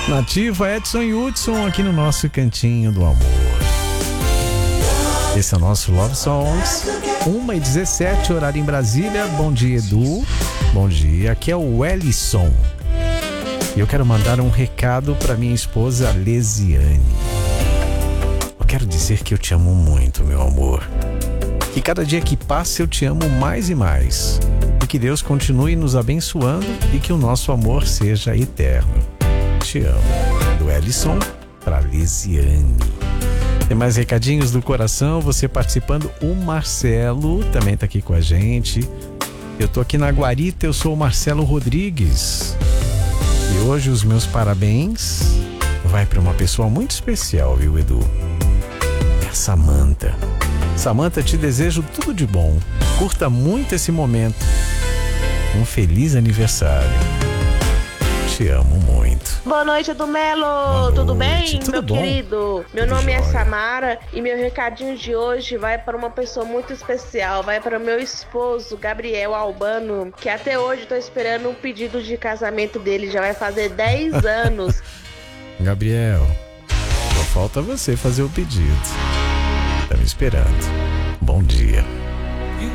Nativa, Edson e Hudson aqui no nosso cantinho do amor. Esse é o nosso Love Songs. 1h17, horário em Brasília. Bom dia, Edu. Bom dia. Aqui é o Ellison. E eu quero mandar um recado para minha esposa Lesiane. Eu quero dizer que eu te amo muito, meu amor. E cada dia que passa eu te amo mais e mais. E que Deus continue nos abençoando e que o nosso amor seja eterno. Te amo. Do Ellison para Lesiane. Tem mais recadinhos do coração, você participando. O Marcelo também tá aqui com a gente. Eu tô aqui na Guarita, eu sou o Marcelo Rodrigues. E hoje os meus parabéns vai para uma pessoa muito especial, viu, Edu? É a Samanta. Samanta, te desejo tudo de bom. Curta muito esse momento. Um feliz aniversário. Te amo muito. Boa noite, Edu Melo. Boa Tudo noite. bem, Tudo meu bom? querido? Meu Tudo nome é jóia. Samara e meu recadinho de hoje vai para uma pessoa muito especial. Vai para o meu esposo, Gabriel Albano, que até hoje tô esperando um pedido de casamento dele. Já vai fazer 10 anos. Gabriel, só falta você fazer o pedido. Tá me esperando. Bom dia.